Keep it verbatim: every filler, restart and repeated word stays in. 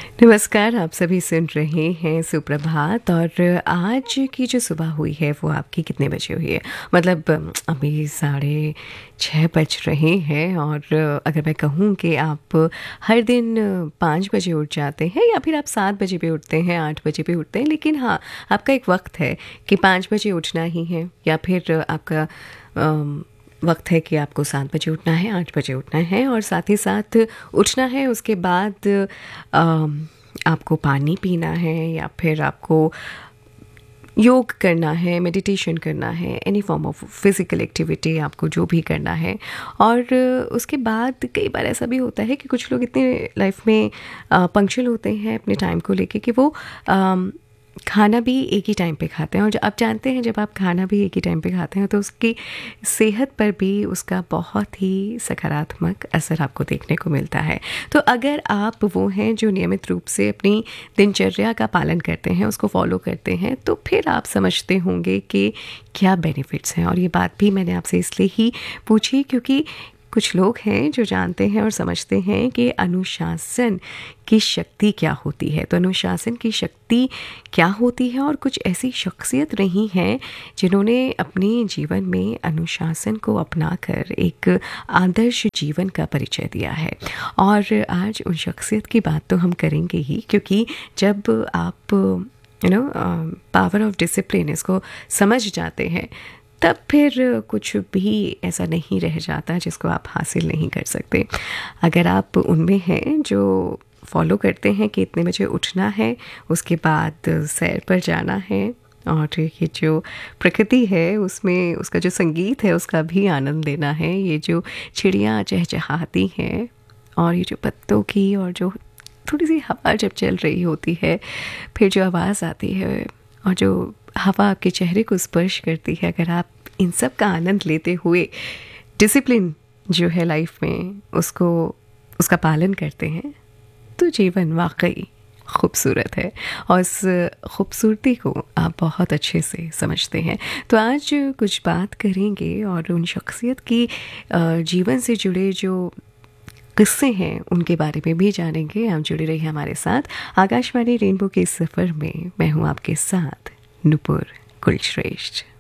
नमस्कार, आप सभी सुन रहे हैं सुप्रभात। और आज की जो सुबह हुई है वो आपकी कितने बजे हुई है? मतलब अभी साढ़े छः बज रहे हैं। और अगर मैं कहूँ कि आप हर दिन पाँच बजे उठ जाते हैं या फिर आप सात बजे भी उठते हैं, आठ बजे भी उठते हैं, लेकिन हाँ, आपका एक वक्त है कि पाँच बजे उठना ही है, या फिर आपका अम, वक्त है कि आपको सात बजे उठना है, आठ बजे उठना है, और साथ ही साथ उठना है। उसके बाद अम, आपको पानी पीना है, या फिर आपको योग करना है, मेडिटेशन करना है, any form of physical activity आपको जो भी करना है। और उसके बाद कई बार ऐसा भी होता है कि कुछ लोग इतने लाइफ में पंक्चुअल होते हैं अपने टाइम को लेके कि वो अम, खाना भी एक ही टाइम पे खाते हैं। और आप जानते हैं, जब आप खाना भी एक ही टाइम पे खाते हैं तो उसकी सेहत पर भी उसका बहुत ही सकारात्मक असर आपको देखने को मिलता है। तो अगर आप वो हैं जो नियमित रूप से अपनी दिनचर्या का पालन करते हैं, उसको फॉलो करते हैं, तो फिर आप समझते होंगे कि क्या बेनिफिट्स हैं। और ये बात भी मैंने आपसे इसलिए ही पूछी क्योंकि कुछ लोग हैं जो जानते हैं और समझते हैं कि अनुशासन की शक्ति क्या होती है। तो अनुशासन की शक्ति क्या होती है, और कुछ ऐसी शख्सियत रही हैं जिन्होंने अपने जीवन में अनुशासन को अपनाकर एक आदर्श जीवन का परिचय दिया है। और आज उन शख्सियत की बात तो हम करेंगे ही, क्योंकि जब आप you know power of discipline इसको समझ जाते हैं, तब फिर कुछ भी ऐसा नहीं रह जाता जिसको आप हासिल नहीं कर सकते। अगर आप उनमें हैं जो फॉलो करते हैं कि इतने बजे उठना है, उसके बाद सैर पर जाना है, और ये जो प्रकृति है उसमें उसका जो संगीत है उसका भी आनंद लेना है, ये जो चिड़ियाँ चहचहाती हैं, और ये जो पत्तों की और जो थोड़ी सी हवा जब चल रही होती है, फिर जो आवाज़ आती है और जो हवा आपके चेहरे को स्पर्श करती है, अगर आप इन सब का आनंद लेते हुए डिसिप्लिन जो है लाइफ में उसको उसका पालन करते हैं, तो जीवन वाकई खूबसूरत है, और इस खूबसूरती को आप बहुत अच्छे से समझते हैं। तो आज कुछ बात करेंगे और उन शख्सियत की जीवन से जुड़े जो किस्से हैं उनके बारे में भी जानेंगे। आप जुड़े रहिए हमारे साथ आकाशवाणी रेनबो के इस सफ़र में। मैं हूँ आपके साथ नुपुर कुलश्रेष्ठ।